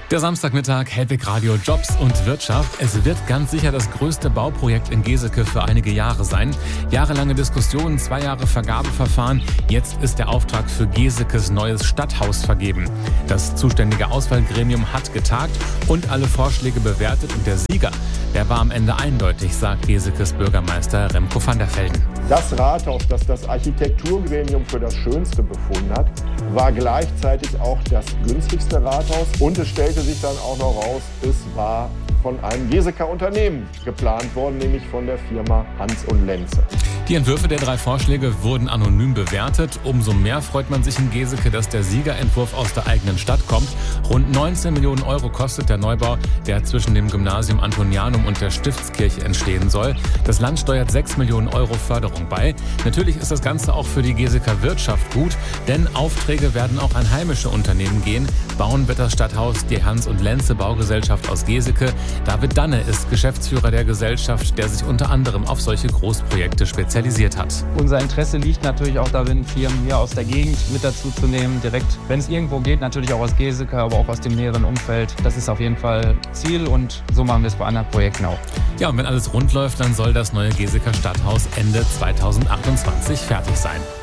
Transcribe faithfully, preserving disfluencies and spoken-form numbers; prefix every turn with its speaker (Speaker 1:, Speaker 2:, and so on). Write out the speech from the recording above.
Speaker 1: Der Samstagmittag, Hellwig Radio, Jobs und Wirtschaft. Es wird ganz sicher das größte Bauprojekt in Geseke für einige Jahre sein. Jahrelange Diskussionen, zwei Jahre Vergabeverfahren. Jetzt ist der Auftrag für Gesekes neues Stadthaus vergeben. Das zuständige Auswahlgremium hat getagt und alle Vorschläge bewertet. Und der Sieger, der war am Ende eindeutig, sagt Gesekes Bürgermeister Remco van der Velden.
Speaker 2: Das Rathaus, das das Architekturgremium für das Schönste befunden hat, war gleichzeitig auch das günstigste Rathaus. Und es stellte sich dann auch noch raus, es war von einem Geseker Unternehmen geplant worden, nämlich von der Firma Hans und Lenze.
Speaker 1: Die Entwürfe der drei Vorschläge wurden anonym bewertet. Umso mehr freut man sich in Geseke, dass der Siegerentwurf aus der eigenen Stadt kommt. Rund neunzehn Millionen Euro kostet der Neubau, der zwischen dem Gymnasium Antonianum und der Stiftskirche entstehen soll. Das Land steuert sechs Millionen Euro Förderung bei. Natürlich ist das Ganze auch für die Geseker Wirtschaft gut, denn Aufträge werden auch an heimische Unternehmen gehen. Bauen wird das Stadthaus die Hans und Lenze Baugesellschaft aus Geseke. David Danne ist Geschäftsführer der Gesellschaft, der sich unter anderem auf solche Großprojekte spezialisiert hat.
Speaker 3: Unser Interesse liegt natürlich auch darin, Firmen hier aus der Gegend mit dazu zu nehmen, direkt, wenn es irgendwo geht, natürlich auch aus Geseke, aber auch aus dem näheren Umfeld. Das ist auf jeden Fall Ziel und so machen wir es bei anderen Projekten auch.
Speaker 1: Ja, und wenn alles rund läuft, dann soll das neue Geseker Stadthaus Ende zweitausendachtundzwanzig fertig sein.